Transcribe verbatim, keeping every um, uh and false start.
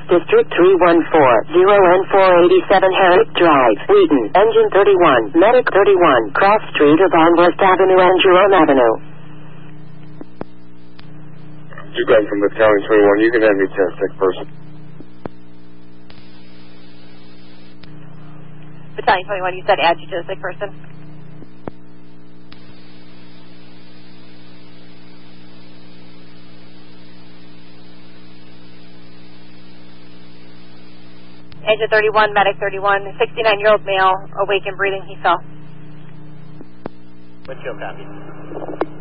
District three one four zero N four eighty-seven Herrick Drive, Wheaton. Engine thirty-one, Medic thirty-one, Cross Street upon West Avenue and Jerome Avenue. You got from Battalion twenty-one, you can have me test sick person. Battalion twenty-one, you said add you to the sick person? Agent thirty-one, Medic thirty-one, sixty-nine-year-old male, awake and breathing, he fell. Windshield copy.